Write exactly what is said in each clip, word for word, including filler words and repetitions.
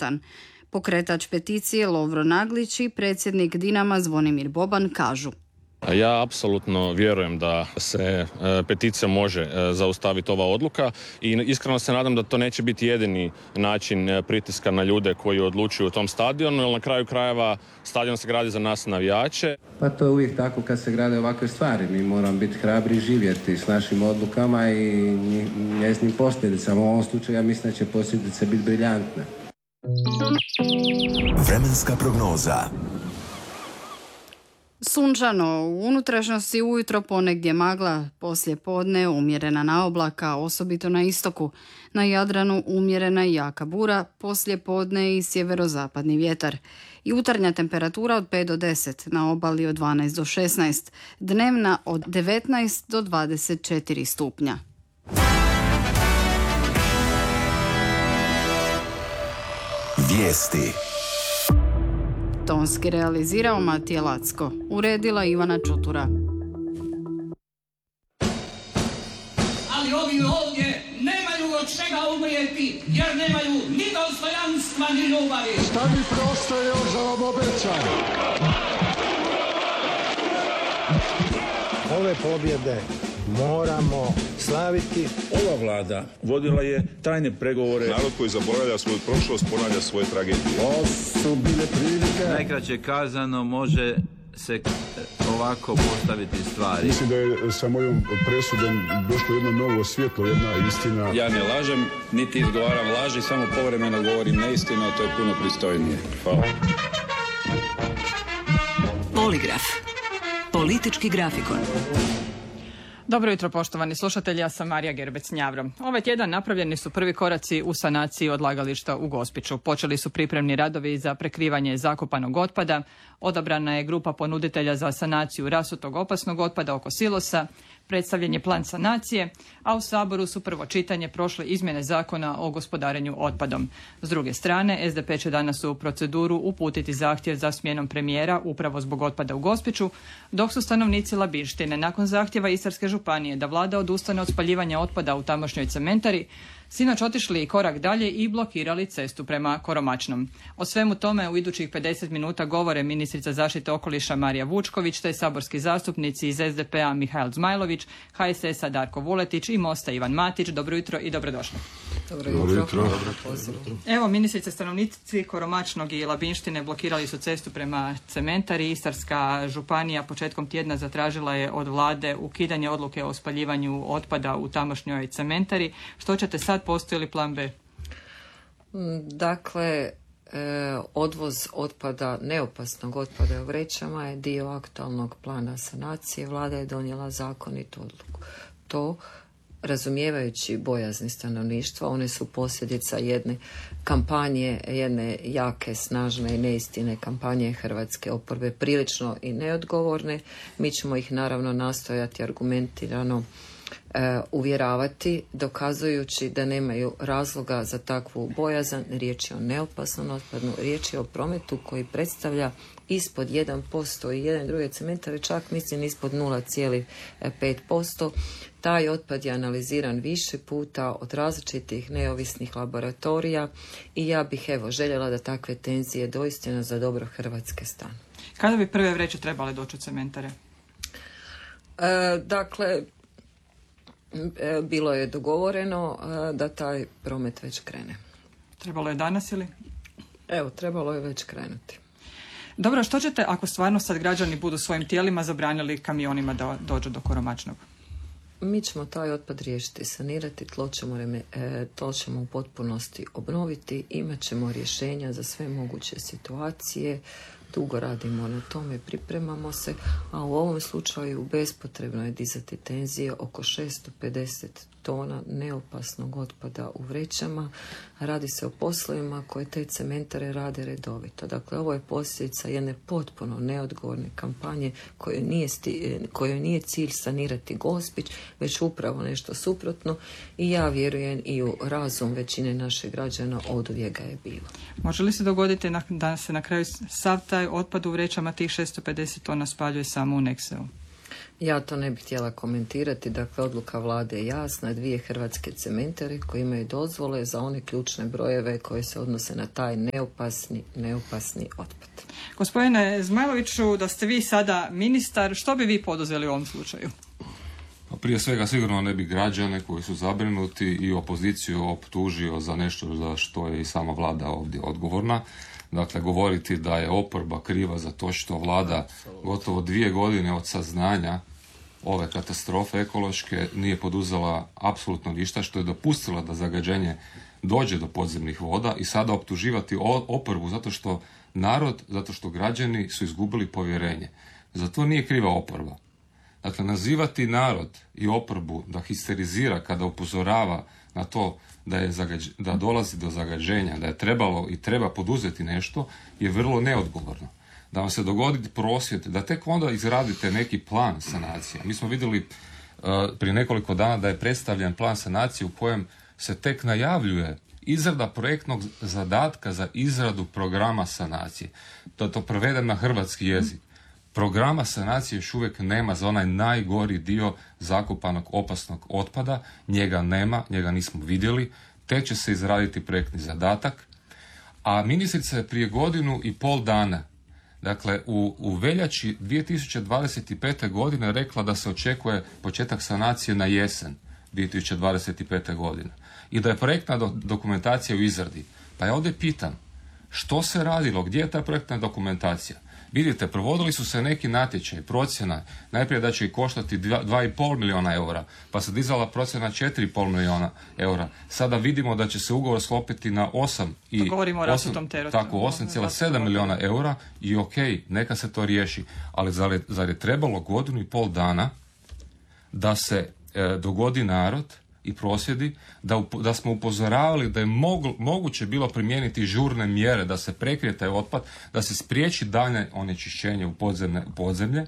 alarmantan. Pokretač peticije Lovro Naglić i predsjednik Dinama Zvonimir Boban kažu: Ja apsolutno vjerujem da se e, peticija može e, zaustaviti ova odluka i iskreno se nadam da to neće biti jedini način e, pritiska na ljude koji odlučuju u tom stadionu, jer na kraju krajeva stadion se gradi za nas navijače. Pa to je uvijek tako kad se grade ovakve stvari. Mi moramo biti hrabri i živjeti s našim odlukama i njeznim posljedicama. U ovom slučaju ja mislim da će posljedice biti briljantne. Vremenska prognoza. Sunčano, u unutrašnjosti ujutro ponegdje magla, poslije podne umjerena na oblaka, osobito na istoku. Na Jadranu umjerena i jaka bura, poslije podne i sjeverozapadni vjetar. Jutarnja temperatura od pet do deset, na obali od dvanaest do šesnaest, dnevna od devetnaest do dvadeset četiri stupnja. Vijesti. Tonski realizirao Matija Lacko, uredila Ivana Čutura. Ali ovi ovdje nemaju od čega umrijeti, jer nemaju ni dostojanstva ni ljubavi. Šta mi prosto još za vam obećam? Ove pobjede moramo slaviti. Ova vlada vodila je tajne pregovore. Narod koji zaboravlja svoju prošlost ponavlja svoje tragedije. Ovo su bile prilike. Najkraće kazano može se ovako postaviti stvari. Mislim da je sa mojom presudom došlo jedno novo svjetlo, jedna istina. Ja ne lažem, niti izgovaram laži, samo povremeno govorim neistinu, a to je puno pristojnije. Hvala. Poligraf. Politički grafikon. Dobro jutro, poštovani slušatelji, ja sam Marija Gerbec-Njavro. Ovaj tjedan napravljeni su prvi koraci u sanaciji odlagališta u Gospiću. Počeli su pripremni radovi za prekrivanje zakopanog otpada, odabrana je grupa ponuditelja za sanaciju rasutog opasnog otpada oko silosa, predstavljen je plan sanacije, a u Saboru su prvo čitanje prošle izmjene zakona o gospodarenju otpadom. S druge strane, es de pe će danas u proceduru uputiti zahtjev za smjenom premijera upravo zbog otpada u Gospiću, dok su stanovnici Labinštine nakon zahtjeva Istarske županije da vlada odustane od spaljivanja otpada u tamošnjoj cementari, sinoć otišli i korak dalje i blokirali cestu prema Koromačnom. O svemu tome u idućih pedeset minuta govore ministrica zaštite okoliša Marija Vučković, te saborski zastupnici iz es de pe-a Mihael Zmajlović, ha es es-a Darko Vuletić i Mosta Ivan Matić. Dobro jutro i dobrodošli. Dobro jutro. Evo, ministrice, stanovnici Koromačnog i Labinštine blokirali su cestu prema cementari. Istarska županija početkom tjedna zatražila je od vlade ukidanje odluke o spaljivanju otpada u tamošnjoj cementari. Što ćete sad, postoji li plan B? Dakle, odvoz otpada, neopasnog otpada u vrećama je dio aktualnog plana sanacije. Vlada je donijela zakonitu odluku. To, razumijevajući bojazni stanovništva, one su posljedica jedne kampanje, jedne jake, snažne i neistine kampanje hrvatske oporbe, prilično i neodgovorne. Mi ćemo ih naravno nastojati argumentirano e, uvjeravati, dokazujući da nemaju razloga za takvu bojazan. Riječ je o neopasnom otpadu, riječ je o prometu koji predstavlja ispod jedan posto i jedan druge cementare, čak mislim ispod nula zarez pet posto. Taj otpad je analiziran više puta od različitih neovisnih laboratorija i ja bih evo željela da takve tenzije doistina za dobro Hrvatske stanu. Kada bi prve vreće trebale doći u cementare? E, dakle, e, bilo je dogovoreno e, da taj promet već krene. Trebalo je danas ili? Evo, trebalo je već krenuti. Dobro, što ćete ako stvarno sad građani budu svojim tijelima zabranili kamionima da dođu do Koromačnog? Mi ćemo taj otpad riješiti, sanirati, tlo ćemo, reme, e, tlo ćemo u potpunosti obnoviti, imat ćemo rješenja za sve moguće situacije, dugo radimo na tome, pripremamo se, a u ovom slučaju bespotrebno je dizati tenzije oko šesto pedeset tona neopasnog otpada u vrećama. Radi se o poslovima koje te cementare rade redovito. Dakle, ovo je posljedica jedne potpuno neodgovorne kampanje kojoj nije, sti, kojoj nije cilj sanirati Gospić, već upravo nešto suprotno i ja vjerujem i u razum većine naših građana oduvijek ga je bilo. Može li se dogoditi da se na kraju sav taj otpad u vrećama tih šesto pedeset tona spaljuje samo u Nekseu? Ja to ne bih htjela komentirati, dakle odluka vlade je jasna, dvije hrvatske cementare koje imaju dozvole za one ključne brojeve koje se odnose na taj neopasni, neopasni otpad. Gospodine Zmajloviću, da ste vi sada ministar, što bi vi poduzeli u ovom slučaju? Prije svega sigurno ne bi građane koji su zabrinuti i opoziciju optužio za nešto za što je i sama vlada ovdje odgovorna. Dakle, govoriti da je oporba kriva za to što vlada gotovo dvije godine od saznanja ove katastrofe ekološke nije poduzela apsolutno ništa, što je dopustila da zagađenje dođe do podzemnih voda i sada optuživati oporbu zato što narod, zato što građani su izgubili povjerenje. Za to nije kriva oporba. Dakle, nazivati narod i oporbu da histerizira kada upozorava na to da, je zagađ... da dolazi do zagađenja, da je trebalo i treba poduzeti nešto, je vrlo neodgovorno. Da vam se dogodi prosvjed, da tek onda izradite neki plan sanacije. Mi smo vidjeli uh, prije nekoliko dana da je predstavljen plan sanacije u kojem se tek najavljuje izrada projektnog zadatka za izradu programa sanacije. To je to preveden na hrvatski jezik. Programa sanacije još uvijek nema za onaj najgori dio zakopanog opasnog otpada. Njega nema, njega nismo vidjeli. Tek će se izraditi projektni zadatak. A ministrica je prije godinu i pol dana, dakle u, u veljači dvije tisuće dvadeset pete. godine rekla da se očekuje početak sanacije na jesen dvije tisuće dvadeset pete. godine. I da je projektna do, dokumentacija u izradi. Pa ja ovdje pitam, što se radilo, gdje je ta projektna dokumentacija? Vidite, provodili su se neki natječaj, procjena, najprije da će ih koštati dva i pol milijuna eura, pa se dizala procjena četiri i pol milijuna eura. Sada vidimo da će se ugovor sklopiti na osam i govorimo o rasutom teretu. Tako, osam zarez sedam milijuna eura i ok, neka se to riješi. Ali zar je, zar je trebalo godinu i pol dana da se e, dogodi narod i prosvjedi, da, da smo upozoravali da je mogu, moguće bilo primijeniti žurne mjere, da se prekrije taj otpad, da se spriječi daljnje onečišćenje u podzemne, podzemlje,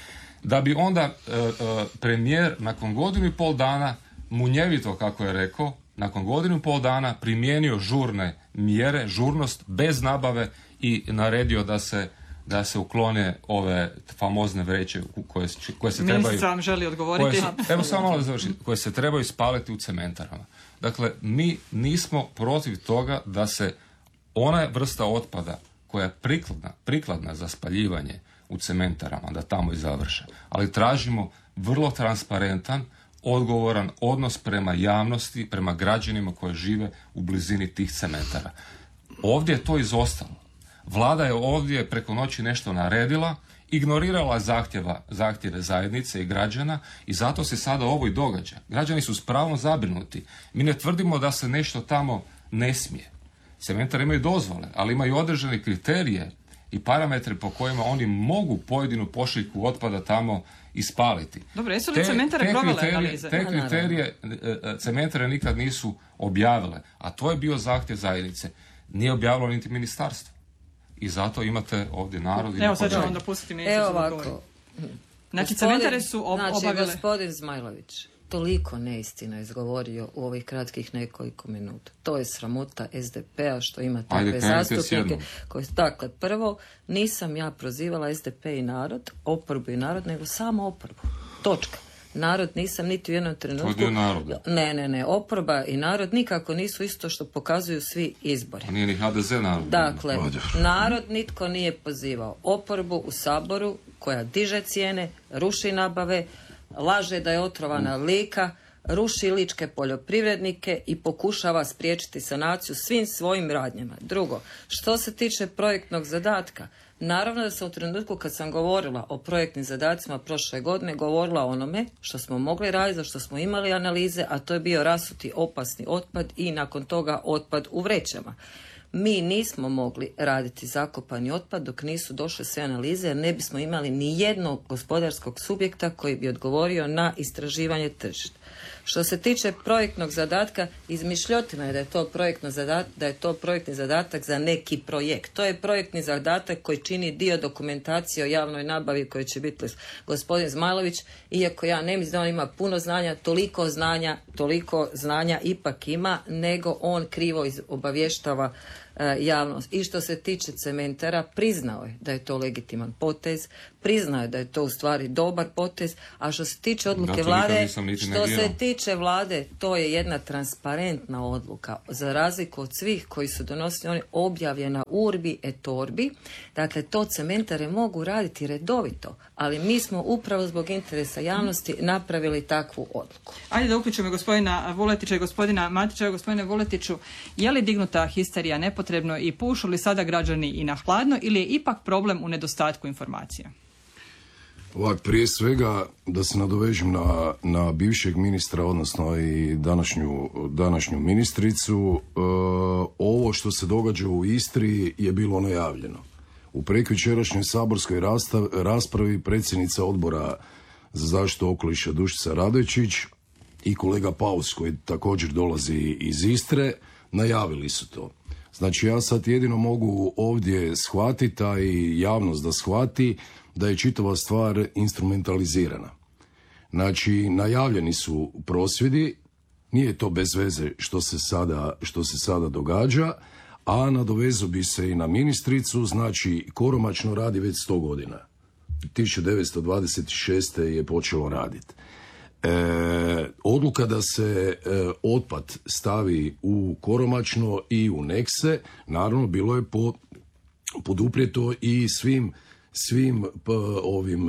da bi onda e, e, premijer nakon godinu i pol dana, munjevito kako je rekao, nakon godinu i pol dana primijenio žurne mjere, žurnost bez nabave i naredio da se da se uklone ove famozne vreće koje, koje se trebaju... Ministar vam želi odgovoriti. Koje se, evo samo malo završiti. Koje se trebaju spaliti u cementarama. Dakle, mi nismo protiv toga da se ona vrsta otpada koja je prikladna, prikladna za spaljivanje u cementarama, da tamo i završe. Ali tražimo vrlo transparentan, odgovoran odnos prema javnosti, prema građanima koji žive u blizini tih cementara. Ovdje je to izostalo. Vlada je ovdje preko noći nešto naredila, ignorirala zahtjeva, zahtjeve zajednice i građana i zato se sada ovo i događa. Građani su s pravom zabrinuti. Mi ne tvrdimo da se nešto tamo ne smije. Cementari imaju dozvole, ali imaju određene kriterije i parametre po kojima oni mogu pojedinu pošiljku otpada tamo ispaliti. Dobro, jesu li cementare provele analize? Te kriterije cementare nikad nisu objavile, a to je bio zahtjev zajednice. Nije objavilo niti ministarstvo. I zato imate ovdje narod... Evo sad ćemo onda pustiti ministar. Evo ovako. Znači, cementare su ob- znači, obavile... gospodin Zmajlović toliko neistina izgovorio u ovih kratkih nekoliko minuta. To je sramota S D P-a što ima takve zastupnike. Koji, dakle, prvo, nisam ja prozivala S D P i narod, oporbu i narod, nego samo oporbu. Točka. Narod nisam niti u jednom trenutku... To je naroda. Ne, ne, ne. Oporba i narod nikako nisu isto što pokazuju svi izbori. A nije ni H D Z narod. Dakle, narod nitko nije pozivao. Oporbu u Saboru koja diže cijene, ruši nabave, laže da je otrovana Lika, ruši ličke poljoprivrednike i pokušava spriječiti sanaciju svim svojim radnjama. Drugo, što se tiče projektnog zadatka, naravno da sam u trenutku kad sam govorila o projektnim zadacima prošle godine govorila o onome što smo mogli raditi, za što smo imali analize, a to je bio rasuti opasni otpad i nakon toga otpad u vrećama. Mi nismo mogli raditi zakopani otpad dok nisu došle sve analize, jer ne bismo imali ni jednog gospodarskog subjekta koji bi odgovorio na istraživanje tržišta. Što se tiče projektnog zadatka, izmišljotina je da je to projektno zadat, da je to projektni zadatak za neki projekt. To je projektni zadatak koji čini dio dokumentacije o javnoj nabavi koji će biti gospodin Zmajlović, iako ja ne mislim da on ima puno znanja, toliko znanja, toliko znanja ipak ima, nego on krivo obavještava e, javnost. I što se tiče cementara, priznao je da je to legitiman potez, priznao je da je to u stvari dobar potez, a što se tiče odluke vlade, što se tiče vlade, to je jedna transparentna odluka, za razliku od svih koji su donosili, on je objavljena urbi et orbi, dakle to cementare mogu raditi redovito, ali mi smo upravo zbog interesa javnosti napravili takvu odluku. Ajde da uključimo gospodina Vuletića i gospodina Matića. Gospodine Vuletiću, je li dignuta histerija nepotrebno i pušu li sada građani i na hladno ili je ipak problem u nedostatku informacija? Ovak, prije svega da se nadovežem na, na bivšeg ministra, odnosno i današnju, današnju ministricu, e, ovo što se događa u Istri je bilo najavljeno. U prekjučerašnjoj saborskoj rastav, raspravi predsjednica odbora za zaštitu okoliša Dušica Radojčić i kolega Paus, koji također dolazi iz Istre, najavili su to. Znači ja sad jedino mogu ovdje shvatiti, a i javnost da shvati, da je čitava stvar instrumentalizirana. Znači, najavljeni su prosvjedi, nije to bez veze što se sada, što se sada događa, a nadovezao bi se i na ministricu, znači Koromačno radi već sto godina. tisuću devetsto dvadeset šeste. je počelo raditi. E, odluka da se e, otpad stavi u Koromačno i u Nekse, naravno bilo je po, poduprijeto i svim svim p, ovim e,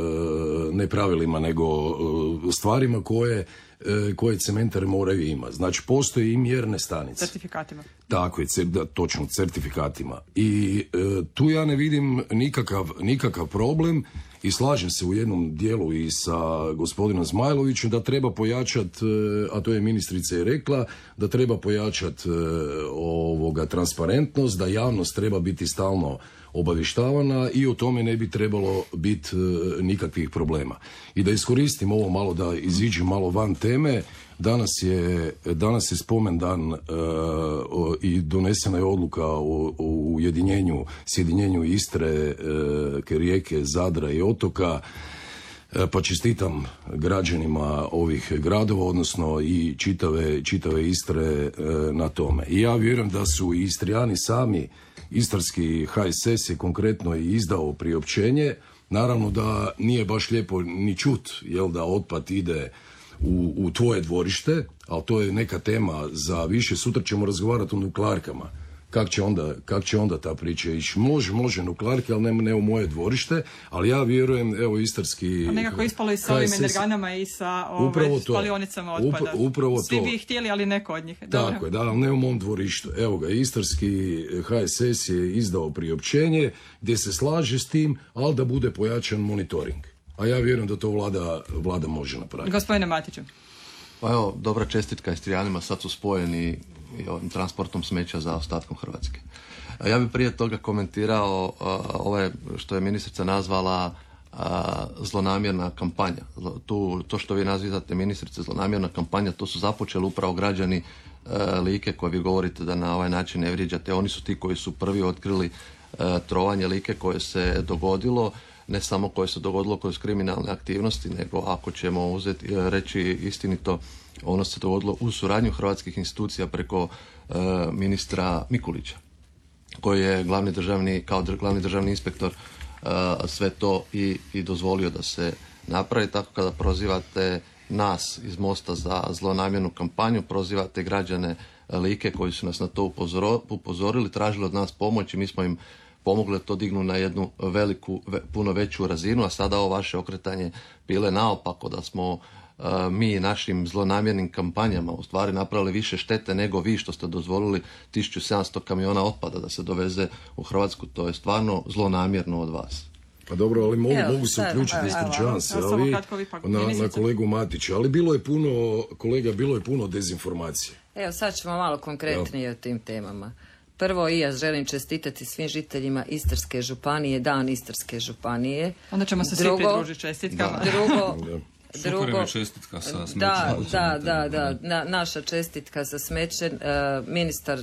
ne pravilima, nego e, stvarima koje, e, koje cementare moraju imati. Znači, postoje i mjerne stanice. Certifikatima. Tako je, cer, da, točno, certifikatima. I e, tu ja ne vidim nikakav, nikakav problem i slažem se u jednom dijelu i sa gospodinom Zmajlovićem da treba pojačati, a to je ministrica i rekla, da treba pojačati e, ovoga transparentnost, da javnost treba biti stalno obavještavana i o tome ne bi trebalo biti e, nikakvih problema. I da iskoristim ovo malo, da iziđem malo van teme, danas je, danas je spomendan e, o, i donesena je odluka o, o ujedinjenju, sjedinjenju Istre, e, Rijeke, Zadra i otoka, e, pa čestitam građanima ovih gradova, odnosno i čitave, čitave Istre e, na tome. I ja vjerujem da su i Istrijani sami, Istarski ha es es je konkretno i izdao priopćenje. Naravno da nije baš lijepo ni čut, jel, da otpad ide u, u tvoje dvorište, ali to je neka tema za više. Sutra ćemo razgovarati o nuklearkama. Kak će onda, kak će onda ta priča ići? Može, može nuklearke, ali ne, ne u moje dvorište, ali ja vjerujem, evo, istarski... A nekako ispalo i sa ovim energanama i sa ovaj, spalionicama otpada. Upravo Svi to. bi ih htjeli, ali neko od njih. Tako Dobro. je, da, ali ne u mom dvorištu. Evo ga, istarski ha es es je izdao priopćenje gdje se slaže s tim, ali da bude pojačan monitoring. A ja vjerujem da to vlada, vlada može napraviti. Gospodine Matiću. Pa evo, dobra čestitka Istrijanima, sad su spojeni i ovim transportom smeća za ostatkom Hrvatske. Ja bih prije toga komentirao uh, ove što je ministrica nazvala uh, zlonamjerna kampanja. Tu, to što vi nazivate ministrice zlonamjerna kampanja, to su započeli upravo građani uh, Like koje vi govorite da na ovaj način ne vrijeđate. Oni su ti koji su prvi otkrili uh, trovanje Like koje se dogodilo, ne samo koje se dogodilo kroz kriminalne aktivnosti, nego ako ćemo uzeti, reći istinito, ono se dogodilo u suradnju hrvatskih institucija preko uh, ministra Mikulića, koji je glavni državni, kao dr, glavni državni inspektor uh, sve to i, i dozvolio da se napravi. Tako kada prozivate nas iz Mosta za zlonamjernu kampanju, prozivate građane Like koji su nas na to upozoro, upozorili, tražili od nas pomoć i mi smo im pomogli da to dignu na jednu veliku, ve, puno veću razinu, a sada ovo vaše okretanje bile naopako, da smo uh, mi našim zlonamjernim kampanjama u stvari napravili više štete nego vi što ste dozvolili tisuću sedamsto kamiona otpada da se doveze u Hrvatsku. To je stvarno zlonamjerno od vas. Pa dobro, ali mogu, evo, mogu se uključiti, ispričavam se, ali na, na kolegu Matića. Ali bilo je puno, kolega, bilo je puno dezinformacije. Evo, sad ćemo malo konkretnije o tim temama. Prvo, i ja želim čestitati svim žiteljima Istarske županije, dan Istarske županije. Onda ćemo se drugo, svi pridružiti čestitkama. Drugo, drugo, čestitka sa smećem. Da, da, da, da, na, naša čestitka sa smećem. Uh, ministar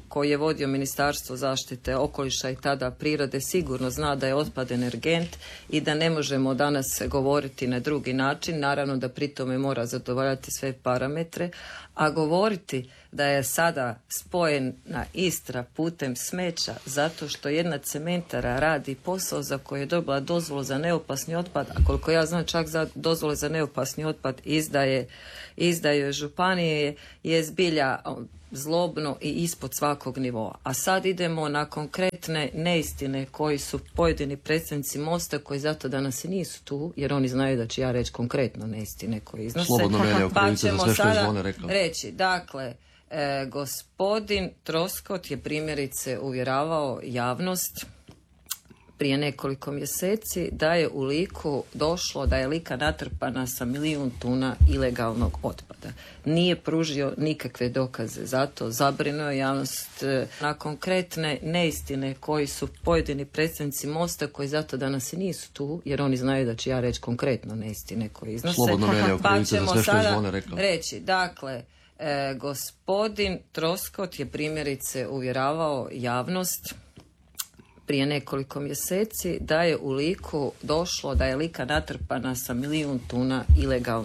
koji je vodio Ministarstvo zaštite okoliša i tada prirode sigurno zna da je otpad energent i da ne možemo danas govoriti na drugi način, naravno da pri tome mora zadovoljati sve parametre, a govoriti da je sada spojena Istra putem smeća zato što jedna cementara radi posao za koji je dobila dozvolu za neopasni otpad, a koliko ja znam čak za dozvole za neopasni otpad izdaje, izdaje županije, je, je zbilja zlobno i ispod svakog nivoa. A sad idemo na konkretne neistine koji su pojedini predstavnici Mosta koji zato danas i nisu tu, jer oni znaju da ću ja reći konkretno neistine koje iznose. Slobodno mene pa ćemo za sve što sada rekao. reći, dakle, e, gospodin Troskot je primjerice uvjeravao javnost prije nekoliko mjeseci da je u Liku došlo, da je Lika natrpana sa milijun tona ilegalnog otpada. Nije pružio nikakve dokaze, zato zabrinuo je javnost na konkretne neistine koji su pojedini predstavnici Mosta koji zato danas i nisu tu, jer oni znaju da ću ja reći konkretno neistine koje iznose. Slobodno mene pa ćemo za sve što sada rekao. reći, dakle, e, gospodin Troskot je primjerice uvjeravao javnost prije nekoliko mjeseci da je u Liku došlo, da je Lika natrpana sa milijun tona ilegalnog